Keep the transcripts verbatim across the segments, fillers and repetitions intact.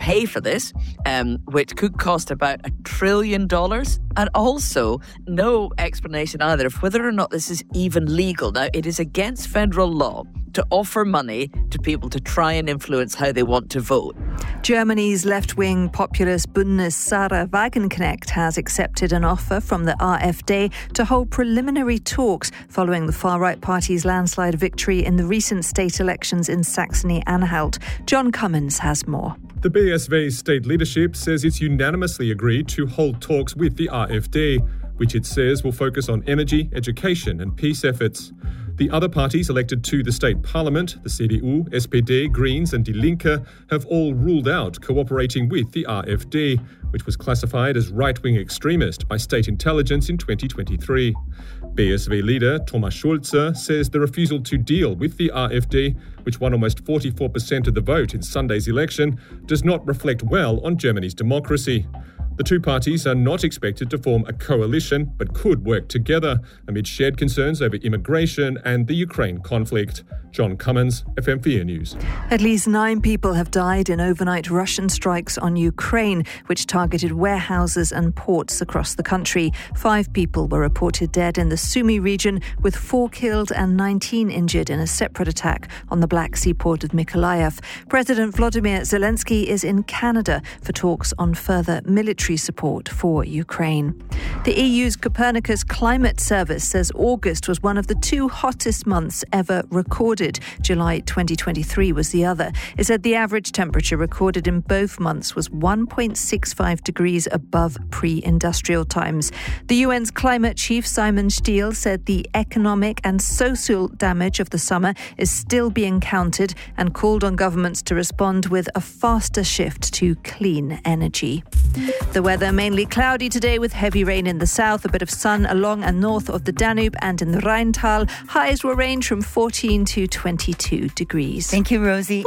pay for this, um, which could cost about a trillion dollars, and also no explanation either of whether or not this is even legal. Now, it is against federal law to offer money to people to try and influence how they want to vote. Germany's left-wing populist Bündnis Sarah Wagenknecht has accepted an offer from the AfD to hold preliminary talks following the far-right party's landslide victory in the recent state elections in Saxony-Anhalt. John Cummins has more. The B S V's state leadership says it's unanimously agreed to hold talks with the AfD, which it says will focus on energy, education and peace efforts. The other parties elected to the state parliament, the C D U, S P D, Greens and Die Linke, have all ruled out cooperating with the AfD, which was classified as right-wing extremist by state intelligence in twenty twenty-three. B S V leader Thomas Schulze says the refusal to deal with the AfD, which won almost forty-four percent of the vote in Sunday's election, does not reflect well on Germany's democracy. The two parties are not expected to form a coalition, but could work together amid shared concerns over immigration and the Ukraine conflict. John Cummins, F M four News. At least nine people have died in overnight Russian strikes on Ukraine, which targeted warehouses and ports across the country. Five people were reported dead in the Sumy region, with four killed and nineteen injured in a separate attack on the Black Sea port of Mykolaiv. President Volodymyr Zelensky is in Canada for talks on further military support for Ukraine. The E U's Copernicus Climate Service says August was one of the two hottest months ever recorded. July twenty twenty-three was the other. It said the average temperature recorded in both months was one point six five degrees above pre-industrial times. The U N's climate chief Simon Stiel said the economic and social damage of the summer is still being counted and called on governments to respond with a faster shift to clean energy. The weather mainly cloudy today with heavy rain in the south, a bit of sun along and north of the Danube and in the Rheintal. Highs will range from fourteen to twenty-two degrees. Thank you, Rosie.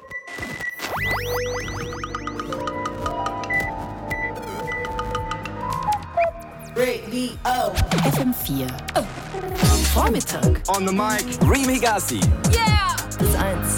Radio F M four. Oh. Vormittag. On the mic, Remy Gassi. Yeah! Das eins.